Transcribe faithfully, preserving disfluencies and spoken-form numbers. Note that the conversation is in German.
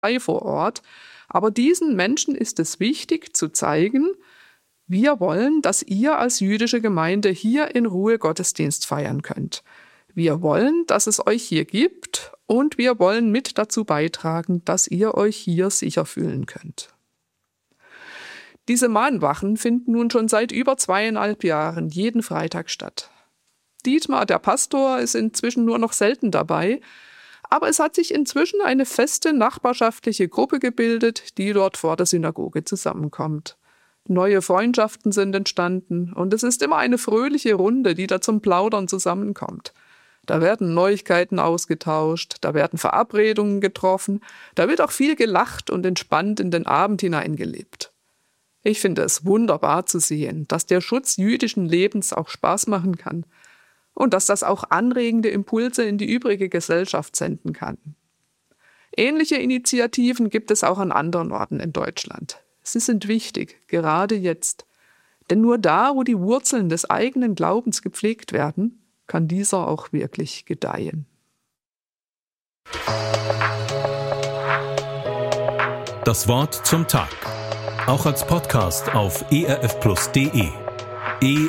vor Ort. Aber diesen Menschen ist es wichtig zu zeigen, wir wollen, dass ihr als jüdische Gemeinde hier in Ruhe Gottesdienst feiern könnt. Wir wollen, dass es euch hier gibt und wir wollen mit dazu beitragen, dass ihr euch hier sicher fühlen könnt. Diese Mahnwachen finden nun schon seit über zweieinhalb Jahren jeden Freitag statt. Dietmar, der Pastor, ist inzwischen nur noch selten dabei, aber es hat sich inzwischen eine feste nachbarschaftliche Gruppe gebildet, die dort vor der Synagoge zusammenkommt. Neue Freundschaften sind entstanden und es ist immer eine fröhliche Runde, die da zum Plaudern zusammenkommt. Da werden Neuigkeiten ausgetauscht, da werden Verabredungen getroffen, da wird auch viel gelacht und entspannt in den Abend hineingelebt. Ich finde es wunderbar zu sehen, dass der Schutz jüdischen Lebens auch Spaß machen kann und dass das auch anregende Impulse in die übrige Gesellschaft senden kann. Ähnliche Initiativen gibt es auch an anderen Orten in Deutschland. Sie sind wichtig, gerade jetzt. Denn nur da, wo die Wurzeln des eigenen Glaubens gepflegt werden, kann dieser auch wirklich gedeihen. Das Wort zum Tag. Auch als Podcast auf e r f plus punkt d e. e